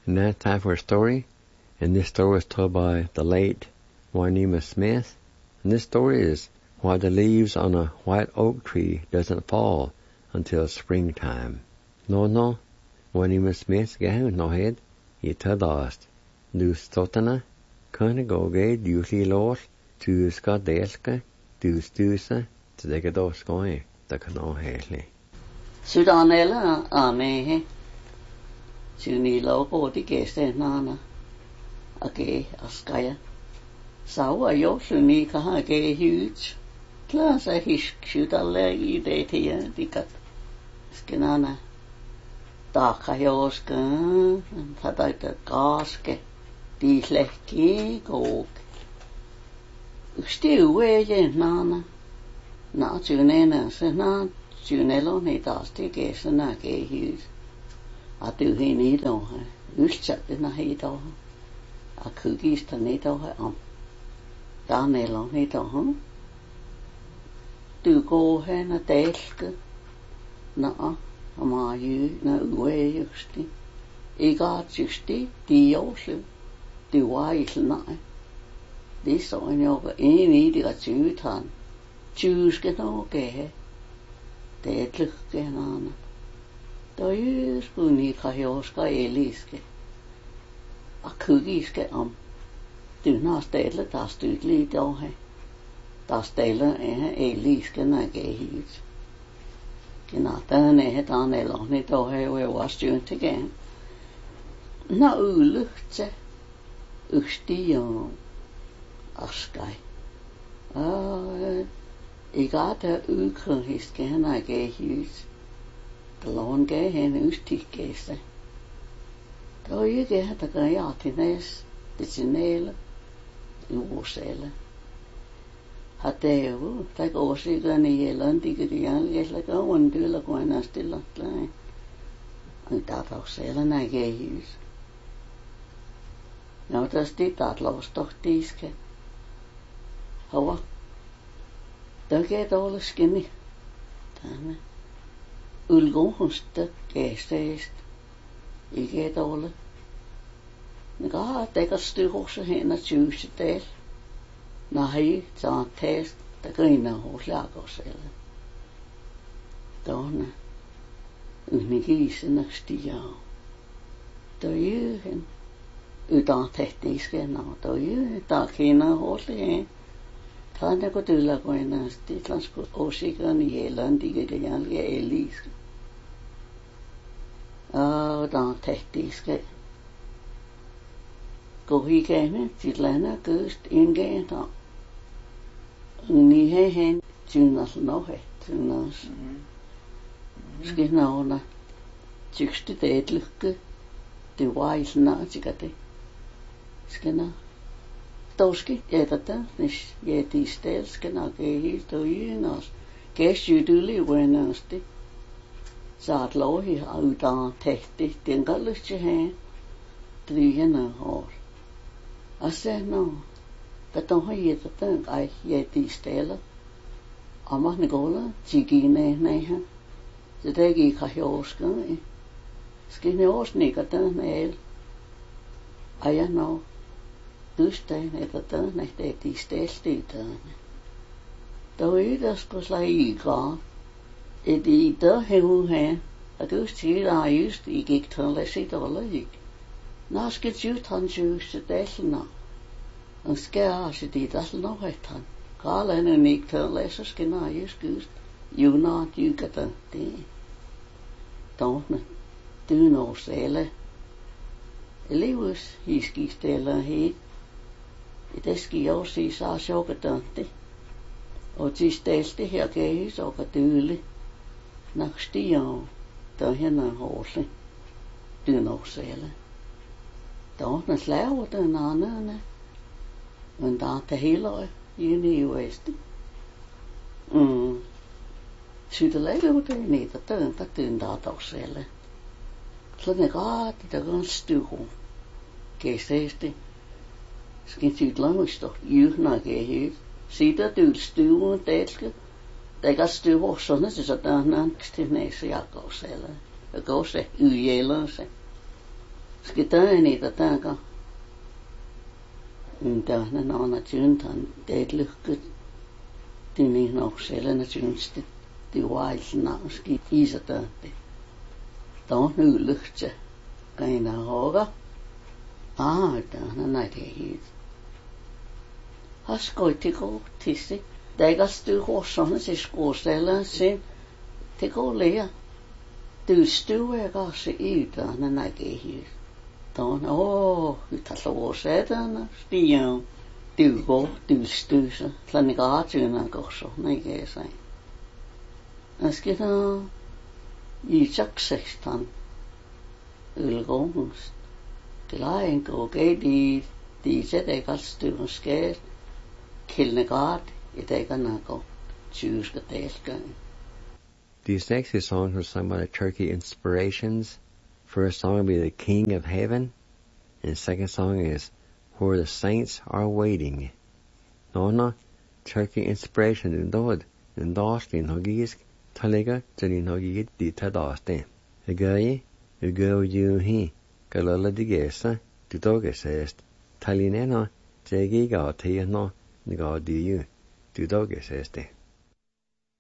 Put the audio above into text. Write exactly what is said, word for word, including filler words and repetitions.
Now it's time for a story, and this story was told by the late Juanita Smith. And this story is Why the Leaves on a White Oak Tree Doesn't Fall Until Springtime. No, no, Juanita Smith gahu no head, I tadast. Du stotana, kunne goge du lilor, tu ska delska, du stusa, til det då skoj, det kan nå hele. Sudanella amehe. Suni logo di geste nana. Age askaya. Sawa jo suni kaha ge huge. Klasa hisk sudalle I det tia dikat. Skenana. Taka joska, tadaita kaske. Di lehki gog. Stiuwe nana. Na tunena se na tunelo ne tasti gese na ge huge. A du hi ni do ha. Ulchat na hi do. A kugis ta ni do ha am. Da ne lo ni do ha. Du go he na delke. Na ama ju na uwe justi. I ga justi di joslu. Du wa isl na. Di so en joga eni di ga jutan. Juske no ge. Det lukke nana. Da ju spuni kajoska eliske. A kugiske am. Du na stedle da stydli do he. Da stedle er eliske na ge hit. Gena dan er dan eller ni do he we was doing again. Na ulukte. Ustio. Askai. Ah, I got a ukron hiske na ge hit. The lawn gay hen ustig gæste. Da I ikke har der grejer til næs, det til næle, uosæle. Har det jo, der går sikkert i jælden, de kan de gerne gæsle gå rundt, eller gå ind og stille klar. Og der er dog sælen af gæhus. Nå, der er sted, der er lovstok, de skal. Hova. Der gav dårlig skinne. Derne. Ulgohusta gæstest. Ikke dårligt. Men godt, der kan stykke hen og tjuse del. Nej, så er test, der griner hos lagercellen. Dårne. Unigisen og stiger. Der er jo hen. Udan tekniske nå. Der er jo, der kender hos det. Kan jeg gå til at gå ind og stille åsikkerne i jælden, de kan det gerne lide eliske. Og der er tekniske. Gå igennem til landet gøst indgæren der. Ni har hen til os nok til os. Skal navne. Tykste det et lykke. Det var i snart sikkert det. Skal navne. Toski jätätä, nis jätistel skena kehi toinas. Kesjytyli uenasti. Saat lohi autaan tehti, tienkallusti heen. Triena hor. Ase no. Katonhan jätätä ai jätistellä. Amma nikola, tsikine näihän. Se teki kahjoskan. Skine osnikata näil. Aja no. Tystein, että tänne tehtiin stelstytään. Toi joskus liikaa. Et I der heruhen, at du siger just I gik til sit overlæg. Nå skal du han juice delna. Og skal også det der nok et han. Galen ikke til læse skal nå just just. Jo nå du kan det. Dårne. Du nå sæle. Elevus I skal stille helt. Det skal jeg også sige, så er sjovt det. Og til stedet her kan jeg så kan døle. Nok stiger, der henne hårde. Du nok sæle. Der er en slaver, den anden. Men der er det hele øje, inde i Vesten. Mm. Så det lægger jo det ned, der er der den der dog sæle. Sådan er godt, der er en stykke. Kan jeg sige det? Skal til langt stå jøna gehit. Sida du stuen delke. Det kan stue sådan så der er en til næse jeg går selv. Jeg går så ujæler så. skitani ta taka inta na na na juntan deadluk tini no selena junsti di wise na ski isa ta ta nu luchte kaina hoga ah ta na na te hi haskoitiko tisi Deigas du horsan sig skåselen sin till golia. Du stuer gase yta när näge hus. Då åh, uta så sedan stian. Du go, du stusa, planigatuna goso, näge sig. Askita i jaksextan ulgongst. Glein go gedi, di deigas du skæt. Kilnegat These next two songs were sung by the Turkey Inspirations. First song will be The King of Heaven, and the second song is Where the Saints Are Waiting. Nona, Turkey Inspirations in Dod, in Dostin Hogisk, Taliga, Janin Hogid, di Tadaste. The guy, the girl you he, Galala di Gesa, the Dogesest, Talinena, Jagi Gati, no, the God do you. Du dagar, sägs det.